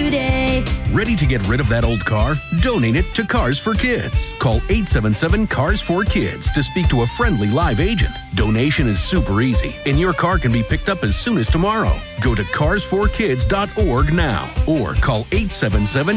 today. Ready to get rid of that old car? Donate it to Cars for Kids. Call 877-CARS4KIDS to speak to a friendly live agent. Donation is super easy, and your car can be picked up as soon as tomorrow. Go to carsforkids.org now or call 877